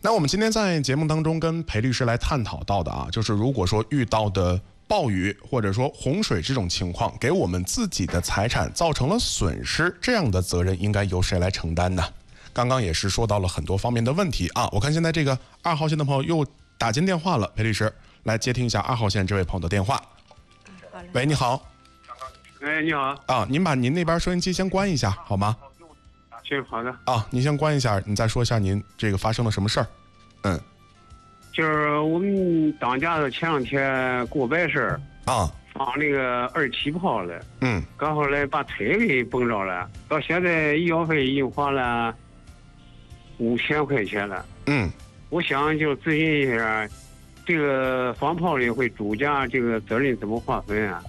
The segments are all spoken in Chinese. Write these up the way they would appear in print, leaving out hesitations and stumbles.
那我们今天在节目当中跟裴律师来探讨到的啊，就是如果说遇到的暴雨或者说洪水这种情况，给我们自己的财产造成了损失，这样的责任应该由谁来承担呢？刚刚也是说到了很多方面的问题啊。我看现在这个2号线的朋友又打进电话了，裴律师来接听一下2号线这位朋友的电话。喂，你好。 哎，你好。 啊，您把您那边收音机先关一下好吗？ 行，好的。 啊，您先关一下，你再说一下您这个发生了什么事儿。 就是我们当家的前2天过白事啊， 放那个27炮了。刚好来把腿给崩着了，到现在医药费已经花了5000块钱了。我想就咨询一下，这个放炮的会主家这个责任怎么划分啊？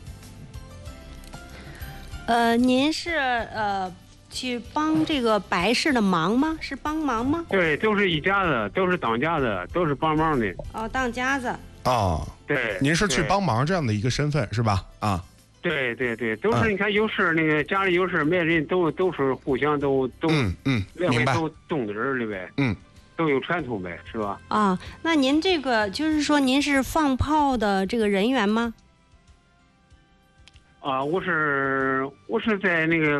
您是去帮这个白事的忙吗？是帮忙吗？ 对，都是一家子，都是当家的，都是帮忙的。 哦，当家子。 哦， 对， 您是去帮忙这样的一个身份是吧？啊， 对对对，都是你看有事那个家里有事没人都是互相都明白， 都动的人了呗。都有传统呗，是吧？ 啊，那您这个就是说您是放炮的这个人员吗？ 啊，我是在那个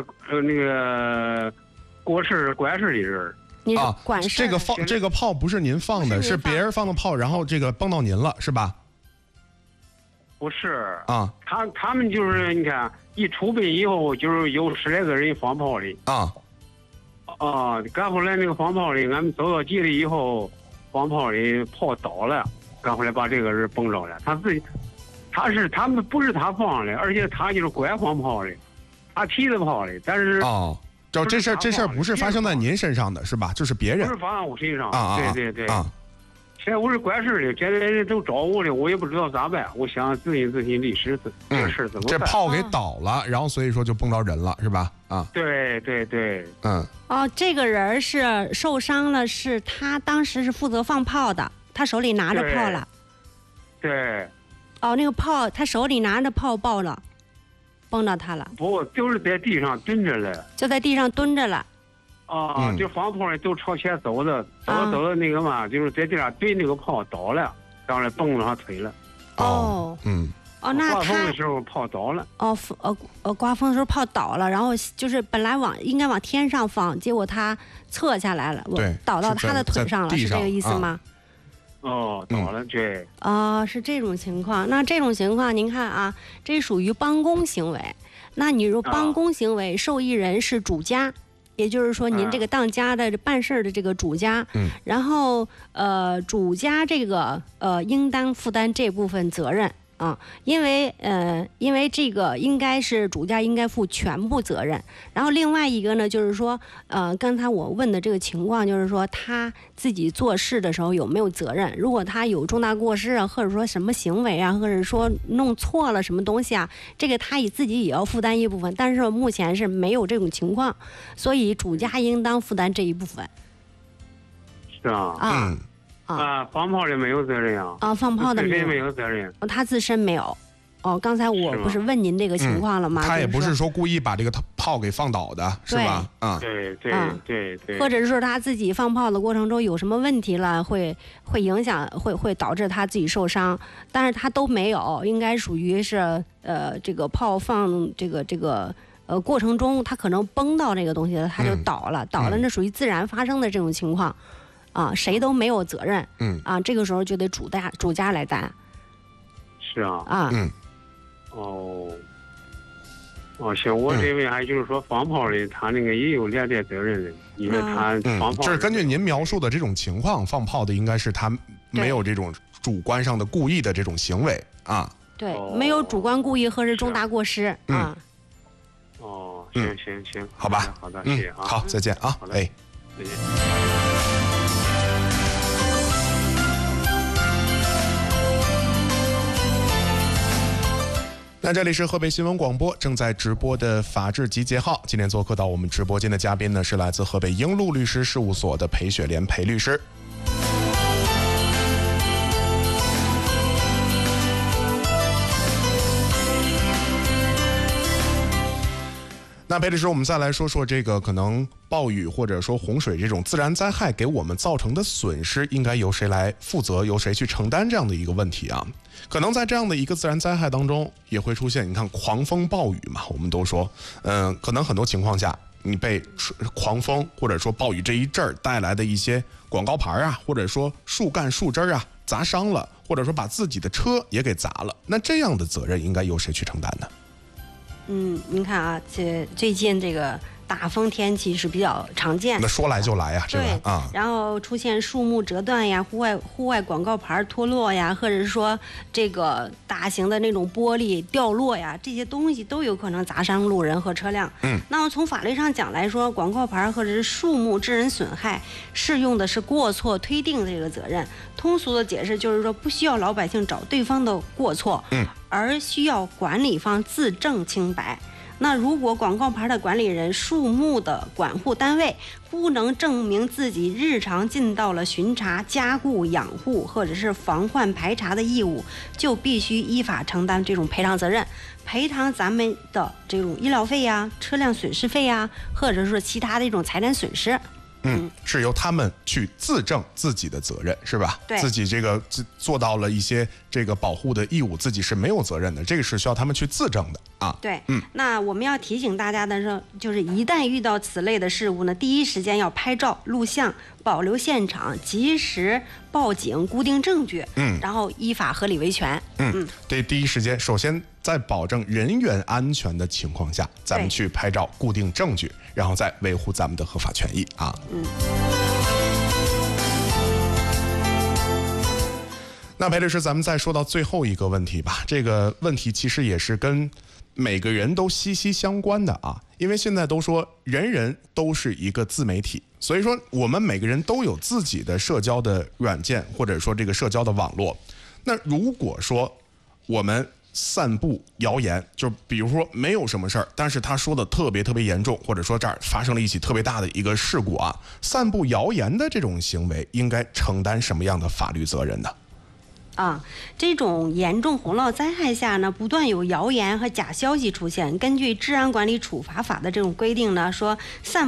管事的人。 你是管事。 这个炮不是您放的，是别人放的炮，然后这个崩到您了，是吧？ 不是啊， 他们就是你看一出殡以后，就是有10来个人放炮的啊。赶回来那个放炮的，俺们走到集里以后，放炮的炮倒了，赶回来把这个人崩着了，他们不是他放的，而且他就是管放炮的，他提的炮的，但是这事儿不是发生在您身上的是吧？就是别人不是发生我身上对现在我是管事的，现在人都找我的，我也不知道咋办，我想咨询律师这事怎么办。 这炮给倒了，然后所以说就崩着人了是吧？啊， 对， 这个人是受伤了，是他当时是负责放炮的，他手里拿着炮了。 对。 那个炮，他手里拿着炮爆了，崩到他了。 不，就是在地上蹲着了。 就在地上蹲着了。 就放炮的都朝前走的，走到那个嘛，就是在地上怼那个炮倒了，当然崩了他腿了。 那刮风的时候炮倒了。 刮风的时候炮倒了，然后就是本来应该往天上放，结果他侧下来了，倒到他的腿上了，是这个意思吗？ 倒了，对。 是这种情况。那这种情况，您看啊，这属于帮工行为。那你说帮工行为，受益人是主家，也就是说您这个当家的办事的这个主家。然后主家这个应当负担这部分责任。因为这个应该是主家应该负全部责任。然后另外一个呢，就是说，刚才我问的这个情况，就是说他自己做事的时候有没有责任？如果他有重大过失啊，或者说什么行为啊，或者说弄错了什么东西啊，这个他自己也要负担一部分。但是目前是没有这种情况，所以主家应当负担这一部分。 是啊。放炮的没有责任啊！ 放炮的没有责任， 他自身没有。刚才我不是问您这个情况了吗？ 他也不是说故意把这个炮给放倒的，是吧？ 对。 或者是说他自己放炮的过程中有什么问题了，会影响，会导致他自己受伤，但是他都没有，应该属于是这个炮放这个过程中，他可能崩到这个东西了，他就倒了，那属于自然发生的这种情况。谁都没有责任。这个时候就得主家来担。 是啊。行，我这边还就是说放炮的，他那个也有连带责任的，因为他放炮。 这是根据您描述的这种情况，放炮的应该是他没有这种主观上的故意的这种行为啊。 对，没有主观故意或是重大过失啊。 行， 好吧， 好的，谢谢啊。 好，再见啊。 再见。 那这里是河北新闻广播正在直播的法治集结号，今天做客到我们直播间的嘉宾呢是来自河北英路律师事务所的裴雪莲裴律师。 那裴律师，我们再来说说这个可能暴雨或者说洪水这种自然灾害给我们造成的损失，应该由谁来负责，由谁去承担这样的一个问题啊？可能在这样的一个自然灾害当中，也会出现，你看狂风暴雨嘛，我们都说，可能很多情况下，你被狂风或者说暴雨这一阵儿带来的一些广告牌啊，或者说树干树枝啊砸伤了，或者说把自己的车也给砸了，那这样的责任应该由谁去承担呢？ 您看啊，最近这个大风天气是比较常见， 那说来就来呀，是吧？啊， 然后出现树木折断呀，户外广告牌脱落呀，或者是说这个大型的那种玻璃掉落呀，这些东西都有可能砸伤路人和车辆。那么从法律上讲来说，广告牌或者是树木致人损害，适用的是过错推定这个责任。通俗的解释就是说，不需要老百姓找对方的过错，而需要管理方自证清白。那如果广告牌的管理人、树木的管护单位不能证明自己日常尽到了巡查、加固、养护或者是防患排查的义务，就必须依法承担这种赔偿责任，赔偿咱们的这种医疗费呀、车辆损失费呀，或者说其他的一种财产损失。 是由他们去自证自己的责任，是吧？ 对， 自己这个做到了一些这个保护的义务，自己是没有责任的，这个是需要他们去自证的啊。 对，那我们要提醒大家的是，就是一旦遇到此类的事故呢，第一时间要拍照、录像，保留现场，及时报警，固定证据，然后依法合理维权。 对，第一时间，首先在保证人员安全的情况下，咱们去拍照、固定证据，然后再维护咱们的合法权益啊。那裴律师，咱们再说到最后一个问题吧。这个问题其实也是跟每个人都息息相关的啊，因为现在都说人人都是一个自媒体，所以说我们每个人都有自己的社交的软件，或者说这个社交的网络。那如果说我们散布谣言，就比如说没有什么事儿，但是他说的特别严重，或者说这儿发生了一起特别大的一个事故啊，散布谣言的这种行为应该承担什么样的法律责任呢？ 这种严重洪涝灾害下呢，不断有谣言和假消息出现。根据《治安管理处罚法》的这种规定呢，说散